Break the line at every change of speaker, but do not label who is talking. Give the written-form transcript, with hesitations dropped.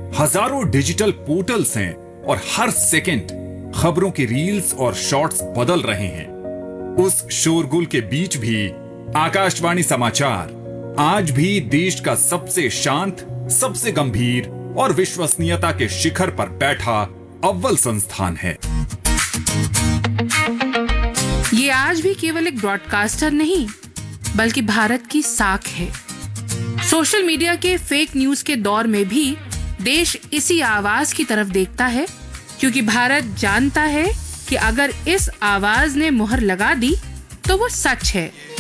हजारों digital portals हैं और हर सेकंड खबरों के रील्स और शॉर्ट्स बदल रहे हैं। उस शोरगुल के बीच भी आकाशवाणी समाचार आज भी देश का सबसे शांत, सबसे गंभीर और विश्वसनीयता के शिखर पर बैठा अव्वल संस्थान है।
ये आज भी केवल एक ब्रॉडकास्टर नहीं, बल्कि भारत की साख है। सोशल मीडिया के फेक न्यूज के दौर में भी देश इसी आवाज की तरफ देखता है, क्योंकि भारत जानता है कि अगर इस आवाज ने मुहर लगा दी तो वो सच है।